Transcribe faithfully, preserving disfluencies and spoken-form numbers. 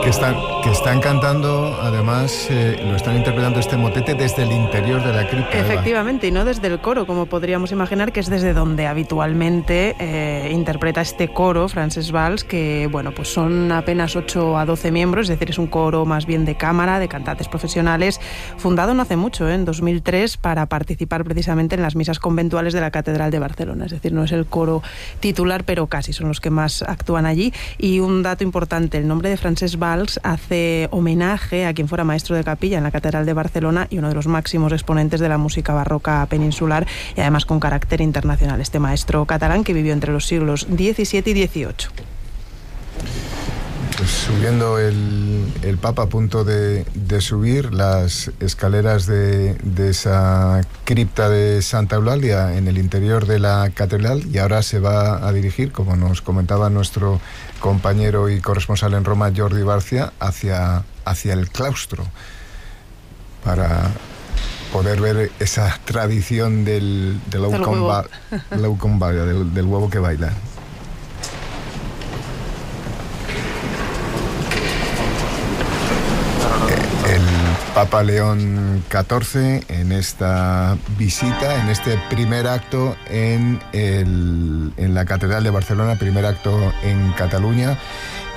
están, que están cantando, además, eh, lo están interpretando este motete desde el interior de la cripta. Efectivamente, Eva. Y no desde el coro, como podríamos imaginar, que es desde donde habitualmente eh, interpreta este coro, Francesvalls, que bueno, pues son apenas ocho a doce miembros, es decir, es un coro más bien de cámara, de cantantes profesionales, fundado no hace mucho, ¿eh? en dos mil tres, para participar precisamente en las misas conventuales de la Catedral de Barcelona. Es decir, no es el coro titular, pero casi son los que más actúan allí. Y un dato importante, el nombre de Francesvalls hace homenaje a quien fuera maestro de capilla en la Catedral de Barcelona y uno de los máximos exponentes de la música barroca peninsular, y además con carácter internacional, este maestro catalán que vivió entre los siglos diecisiete y dieciocho. Pues subiendo el, el Papa a punto de, de subir las escaleras de, de esa cripta de Santa Eulalia en el interior de la catedral, y ahora se va a dirigir, como nos comentaba nuestro compañero y corresponsal en Roma, Jordi Barcia, hacia, hacia el claustro para poder ver esa tradición del, del, del huevo, del, del huevo que baila. Papa León catorce en esta visita, en este primer acto en, el, en la Catedral de Barcelona, primer acto en Cataluña,